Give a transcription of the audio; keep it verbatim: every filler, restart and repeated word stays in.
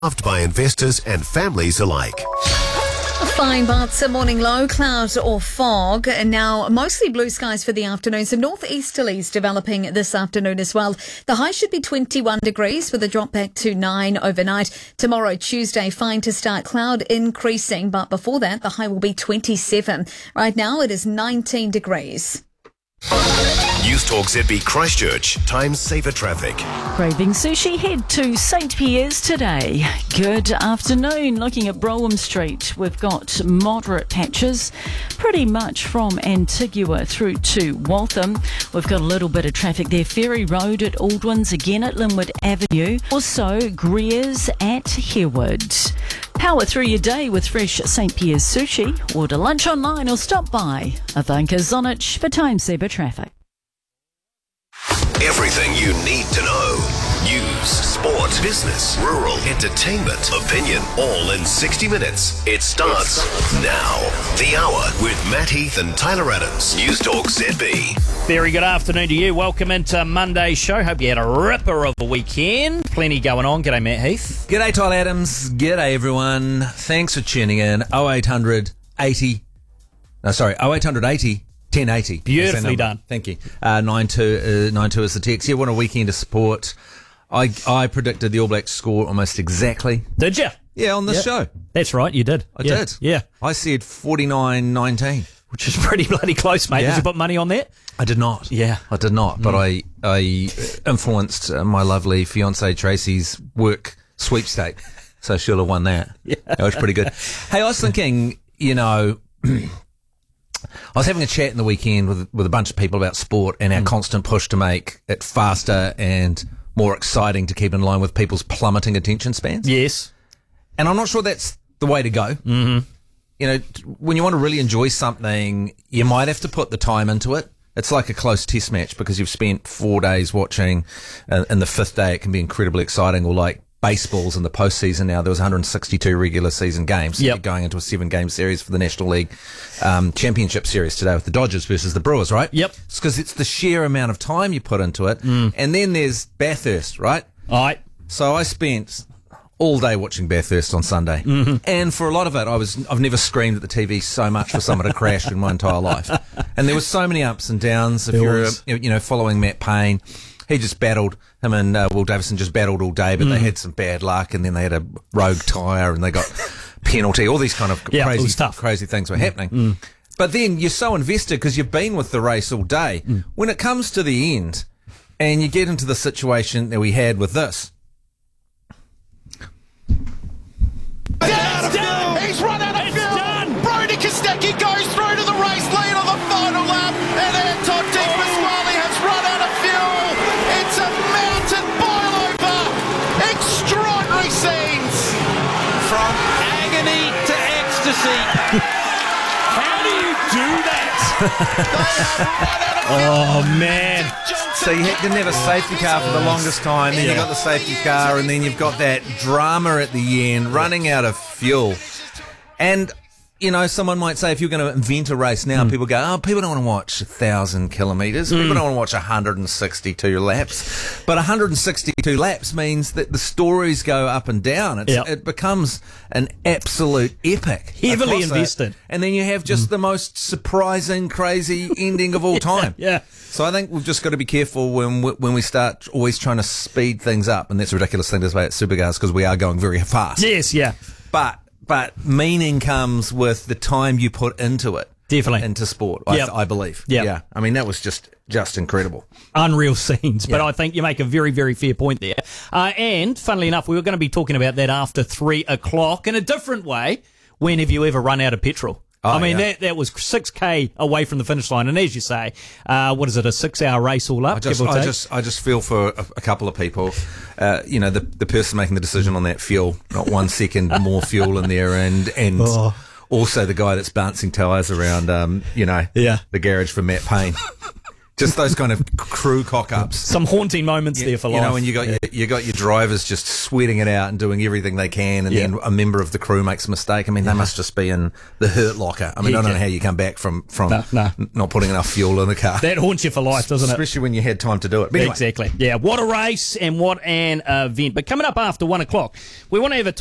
Loved by investors and families alike. Fine, but a morning low, cloud or fog. And now mostly blue skies for the afternoon. Some northeasterlies developing this afternoon as well. The high should be twenty-one degrees with a drop back to nine overnight. Tomorrow, Tuesday, fine to start, cloud increasing. But before that, the high will be twenty-seven. Right now, it is nineteen degrees. News Talk Z B Christchurch. Time saver traffic. Craving sushi? Head to Saint Pierre's today. Good afternoon. Looking at Brougham Street, we've got moderate patches pretty much from Antigua through to Waltham. We've got a little bit of traffic there. Ferry Road at Aldwins, again at Linwood Avenue. Also Greers at Harewood. Power through your day with fresh Saint Pierre's sushi. Order lunch online or stop by Ivanka Zonich for Time Saver Traffic. Everything you need to know. News, sport, business, rural, entertainment, opinion, all in sixty minutes. It starts now. The Hour with Matt Heath and Tyler Adams. News Talk Z B. Very good afternoon to you. Welcome into Monday's show. Hope you had a ripper of a weekend. Plenty going on. G'day, Matt Heath. G'day, Tyler Adams. G'day, everyone. Thanks for tuning in. oh eight hundred eighty. No, sorry, oh eight hundred eighty. ten eighty. Beautifully done. Thank you. Uh, nine two, uh, nine two is the text. Yeah, what a weekend of support. I I predicted the All Blacks score almost exactly. Did you? Yeah, on this Yep. show. That's right, you did. I yeah. did. Yeah. I said forty-nine nineteen. Which is pretty bloody close, mate. Yeah. Did you put money on that? I did not. Yeah. I did not. But I, I influenced uh, my lovely fiancée Tracy's work sweepstake. So she'll have won that. Yeah. That was pretty good. Hey, I was thinking, you know, I was having a chat in the weekend with with a bunch of people about sport and our mm. constant push to make it faster and more exciting to keep in line with people's plummeting attention spans. Yes. And I'm not sure that's the way to go. Mm-hmm. You know, when you want to really enjoy something, you might have to put the time into it. It's like a close test match because you've spent four days watching, and, and the fifth day it can be incredibly exciting. Or like baseballs in the postseason now, there was one hundred sixty-two regular season games. So yep. You're going into a seven-game series for the National League um, Championship Series today with the Dodgers versus the Brewers, right? Yep. It's because it's the sheer amount of time you put into it. Mm. And then there's Bathurst, right? All right. So I spent all day watching Bathurst on Sunday. Mm-hmm. And for a lot of it, I was, I've never screamed at the T V so much for someone to crash in my entire life. And there was so many ups and downs. If There you're, was. you know, following Matt Payne, he just battled, him and uh, Will Davison just battled all day, but Mm. they had some bad luck and then they had a rogue tyre and they got penalty. All these kind of Yeah, it crazy, was tough. crazy things were happening. Mm. But then you're so invested because you've been with the race all day. Mm. When it comes to the end and you get into the situation that we had with this, It's done! He's run out of It's fuel! done! Brody Kostecki goes through to the race lead on the final lap, and Anton Di Pasquale has run out of fuel! It's a mountain boil-over! Extraordinary scenes! From agony to ecstasy. How do you do that? They have run out of fuel! Oh, man. so you didn't have a safety car for the longest time, then you got the safety car, and then you've got that drama at the end, running out of fuel. And, you know, someone might say if you're going to invent a race now, mm. people go, oh, people don't want to watch a thousand kilometres. Mm. People don't want to watch one hundred sixty-two laps. But one hundred sixty-two laps means that the stories go up and down. It's, yep. It becomes an absolute epic. Heavily across invested. it. And then you have just mm. the most surprising, crazy ending of all time. Yeah. So I think we've just got to be careful when we, when we start always trying to speed things up. And that's a ridiculous thing to say at Supercars because we are going very fast. Yes, yeah. But but meaning comes with the time you put into it. Definitely. Into sport, Yep. I, I believe. Yep. Yeah. I mean, that was just, just incredible. Unreal scenes, but Yeah. I think you make a very, very fair point there. Uh, and, funnily enough, we were going to be talking about that after three o'clock in a different way. When have you ever run out of petrol? Oh, I mean, yeah. that, that was six K away from the finish line. And as you say, uh, what is it, a six-hour race all up, I just, give or I take? just, I just feel for a, a couple of people, uh, you know, the the person making the decision on that fuel, not one second more fuel in there, and and Oh. also the guy that's bouncing tyres around, um, you know, Yeah. the garage for Matt Payne. Just those kind of crew cock-ups. Some haunting moments You, there for you life. know, when you got your, you got your drivers just sweating it out and doing everything they can, and Yeah. then a member of the crew makes a mistake. I mean, they must just be in the hurt locker. I mean, Yeah, I don't yeah. know how you come back from from No, no. n- not putting enough fuel in the car, That haunts you for life, doesn't it? especially when you had time to do it. But anyway. Exactly. Yeah, what a race and what an event. But coming up after one o'clock, we want to have a